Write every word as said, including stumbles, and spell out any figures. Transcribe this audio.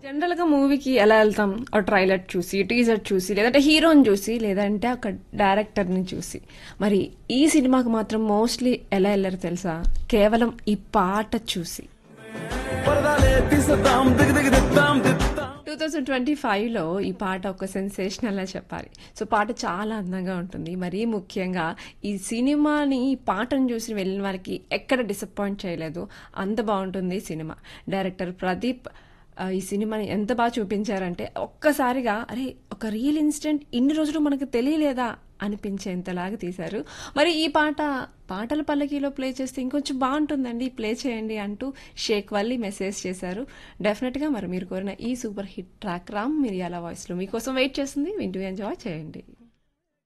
General గా మూవీకి ఎలా వెళ్తాం? ఆ ట్రైలర్ చూసి, టీజర్ చూసి, లేదంటే హీరోని చూసి, లేదంటే ఒక డైరెక్టర్ ని చూసి. మరి ఈ సినిమాకి మాత్రం మోస్ట్లీ ఎలా వెళ్ళారు తెలుసా? కేవలం ఈ పాట చూసి. టూ థౌజండ్ ట్వంటీ ఫైవ్ లో ఈ పాట ఒక సెన్సేషనల్ అని చెప్పాలి. సో పాట చాలా అందంగా ఉంటుంది. మరీ ముఖ్యంగా ఈ సినిమాని ఈ పాటను చూసి వెళ్ళిన వాళ్ళకి ఎక్కడ డిసప్పాయింట్ చేయలేదు. అంత బాగుంటుంది సినిమా. డైరెక్టర్ ప్రదీప్ ఆ, ఈ సినిమాని ఎంత బాగా చూపించారంటే ఒక్కసారిగా అరే ఒక రియల్ ఇన్సిడెంట్ ఇన్ని రోజులు మనకు తెలియలేదా అనిపించేంతలాగా తీశారు. మరి ఈ పాట పాటల పల్లకీలో ప్లే చేస్తే ఇంకొంచెం బాగుంటుందండి, ప్లే చేయండి అంటూ షేక్ వల్లి మెసేజ్ చేశారు. డెఫినెట్గా మరి మీరు కోరిన ఈ సూపర్ హిట్ ట్రాక్ రామ్ మిరియాల వాయిస్లో మీకోసం వెయిట్ చేస్తుంది. వింటూ ఎంజాయ్ చేయండి.